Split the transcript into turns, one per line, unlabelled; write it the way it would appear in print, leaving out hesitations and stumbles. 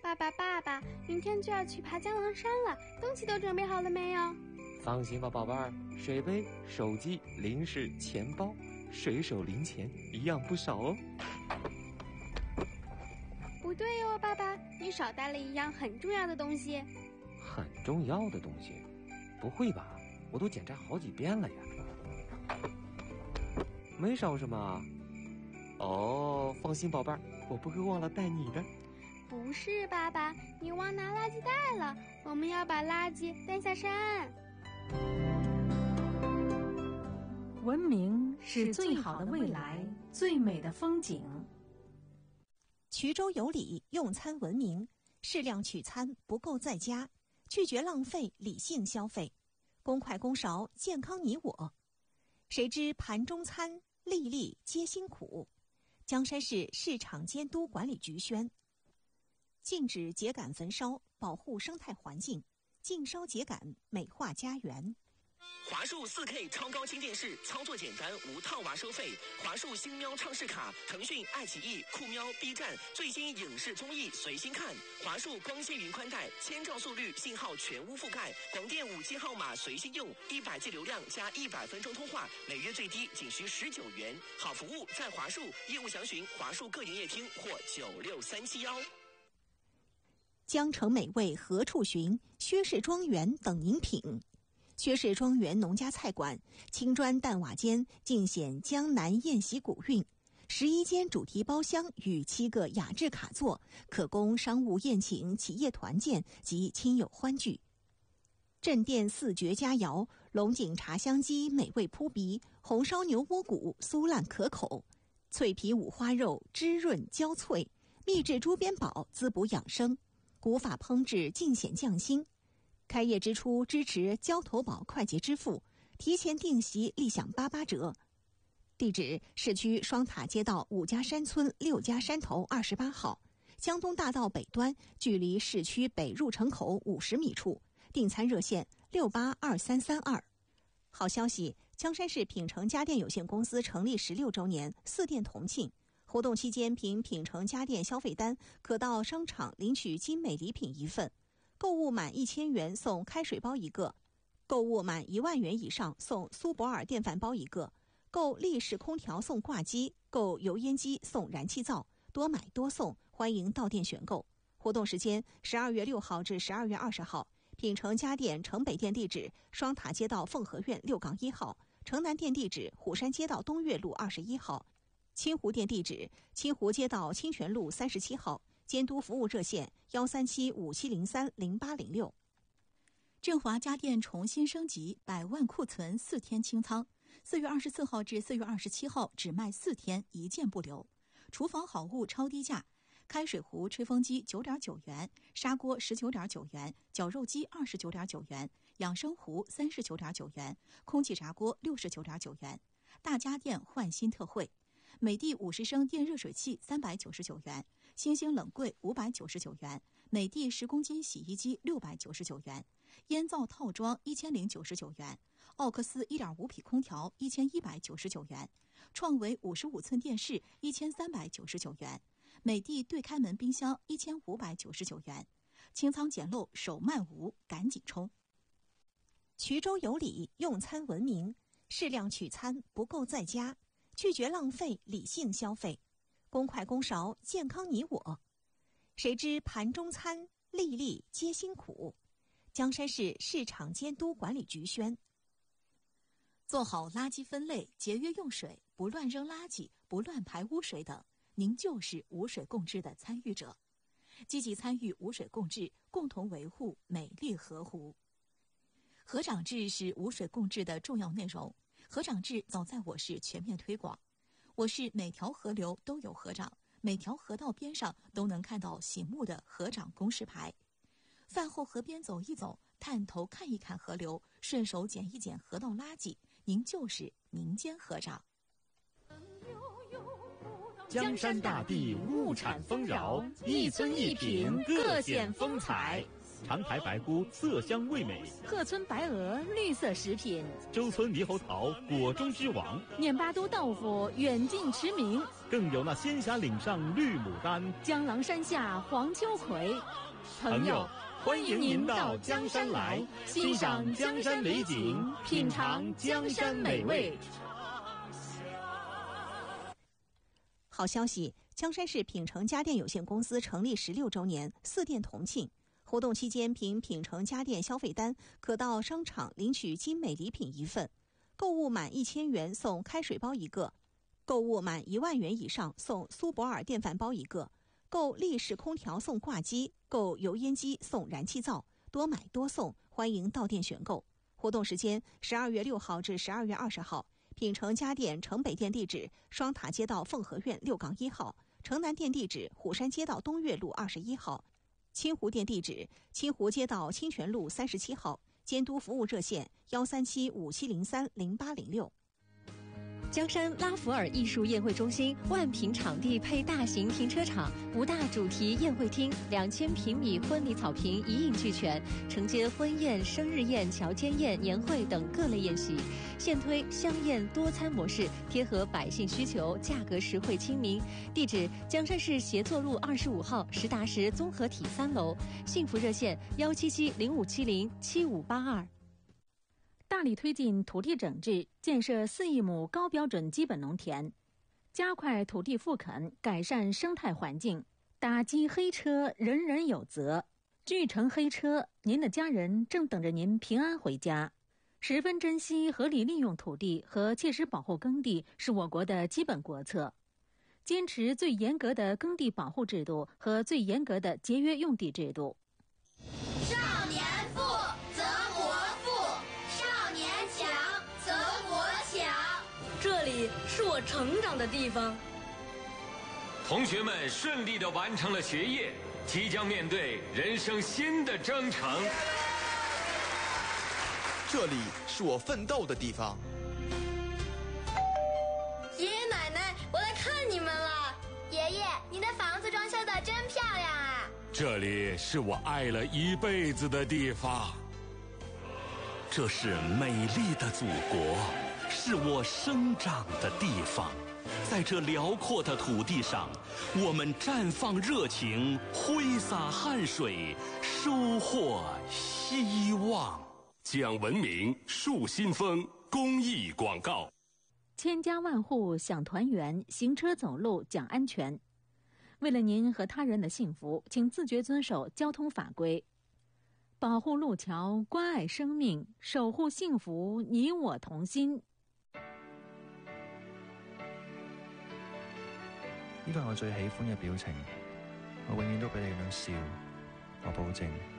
爸爸，明天就要去爬江郎山了，东西都准备好了没有？
放心吧，宝贝儿，水杯、手机、零食、钱包，随手零钱一样不少哦。
不对哦，爸爸，你少带了一样很重要的东西。
很重要的东西？不会吧，我都检查好几遍了呀。没少什么。哦，放心宝贝儿，我不会忘了带你的。
不是，爸爸，你忘拿垃圾袋了，我们要把垃圾带下山。
文明是最好的未来，最美的风景。
衢州有礼，用餐文明，适量取餐，不够在家，拒绝浪费，理性消费，公筷公勺，健康你我。谁知盘中餐，粒粒皆辛苦。江山市市场监督管理局宣：禁止秸秆焚烧，保护生态环境；禁烧秸秆，美化家园。
华数 4K 超高清电视，操作简单，无套娃收费。华数星喵畅视卡，腾讯、爱奇艺、酷喵、B 站最新影视综艺随心看。华数光纤云宽带，1000兆速率，信号全屋覆盖，广电5G 号码随心用，100G 流量加100分钟通话，每月最低仅需19元。好服务在华数，业务详询华数各营业厅或96371。
江城美味何处寻？薛氏庄园等您品。薛氏庄园农家菜馆，青砖淡瓦间，尽显江南宴席古韵。11间主题包厢与7个雅致卡座，可供商务宴请、企业团建及亲友欢聚。镇店4绝佳肴：龙井茶香鸡美味扑鼻，红烧牛窝骨酥烂可口，脆皮五花肉汁润焦脆，秘制猪鞭煲滋补养生，古法烹制尽显匠心。开业之初支持交投保快捷支付，提前订席立享88折。地址：市区双塔街道5家山村6家山头28号，江东大道北端，距离市区北入城口50米处。订餐热线682332。好消息，江山市品城家电有限公司成立16周年，4店同庆。活动期间，凭品城家电消费单，可到商场领取精美礼品1份。购物满1000元送开水包1个，购物满1万元以上送苏泊尔电饭煲1个，购立式空调送挂机，购油烟机送燃气灶，多买多送，欢迎到店选购。活动时间12月6号至12月20号。品城家电城北店地址：双塔街道凤和苑6-1号，城南店地址：虎山街道东岳路21号，清湖店地址：清湖街道清泉路37号。监督服务热线13757030806。
振华家电重新升级，100万库存4天清仓，4月24号至4月27号只卖4天，一件不留。厨房好物超低价，开水壶、吹风机9.9元，砂锅19.9元，绞肉机29.9元，养生壶39.9元，空气炸锅69.9元。大家电换新特惠。美的50升电热水器399元，星星冷柜599元，美的10公斤洗衣机699元，烟灶套装1099元，奥克斯1.5匹空调1199元，创维55寸电视1399元，美的对开门冰箱1599元。清仓捡漏，手慢无，赶紧冲！
衢州有礼，用餐文明，适量取餐，不够在家。拒绝浪费，理性消费，公筷公勺，健康你我。谁知盘中餐，粒粒皆辛苦。江山市市场监督管理局宣：
做好垃圾分类，节约用水，不乱扔垃圾，不乱排污水等，您就是无水共治的参与者。积极参与无水共治，共同维护美丽河湖。河长制是无水共治的重要内容。河长制早在我市全面推广，我市每条河流都有河长，每条河道边上都能看到醒目的河长公示牌。饭后河边走一走，探头看一看河流，顺手捡一捡河道垃圾，您就是民间河长。
江山大地物产丰饶，一村一品各显风采。长台白菇色香味美，
鹤村白鹅绿色食品，
周村猕猴桃果中之王，
念巴都豆腐远近驰名，
更有那仙霞岭上绿牡丹，
江郎山下黄秋葵。
朋友，欢迎您到江山来，欣赏江山美景，品尝江山美味。
好消息！江山市品城家电有限公司成立16周年，4店同庆。活动期间，凭品城家电消费单，可到商场领取精美礼品1份。购物满1000元送开水包1个，购物满1万元以上送苏泊尔电饭煲1个，购立式空调送挂机，购油烟机送燃气灶，多买多送，欢迎到店选购。活动时间12月6号至12月20号。品城家电城北店地址：双塔街道凤和苑6-1号，城南店地址：虎山街道东岳路21号，清湖店地址：清湖街道清泉路37号。监督服务热线：13757030806。
江山拉弗尔艺术宴会中心万平场地配大型停车场，5大主题宴会厅，2000平米婚礼草坪一应俱全，承接婚宴、生日宴、乔迁宴、年会等各类宴席。现推香宴多餐模式，贴合百姓需求，价格实惠亲民。地址：江山市协作路25号实达实综合体3楼。幸福热线：17705707582。
大力推进土地整治，建设4亿亩高标准基本农田，加快土地复垦，改善生态环境，打击黑车，人人有责。拒乘黑车，您的家人正等着您平安回家。十分珍惜合理利用土地和切实保护耕地是我国的基本国策，坚持最严格的耕地保护制度和最严格的节约用地制度。
少年富则国富，少年强则国强。
这里是我成长的地方。
同学们顺利地完成了学业，即将面对人生新的征程。
这里是我奋斗的地方。
爷爷奶奶，我来看你们了。爷爷，你的房子装修得真漂亮啊！
这里是我爱了一辈子的地方。
这是美丽的祖国，是我生长的地方。在这辽阔的土地上，我们绽放热情，挥洒汗水，收获希望。
讲文明，树新风公益广告。
千家万户享团圆，行车走路讲安全。为了您和他人的幸福，请自觉遵守交通法规，保护路桥，关爱生命，守护幸福，你我同心。
呢個係我最喜歡嘅表情，我永遠都俾你咁樣笑，我保證。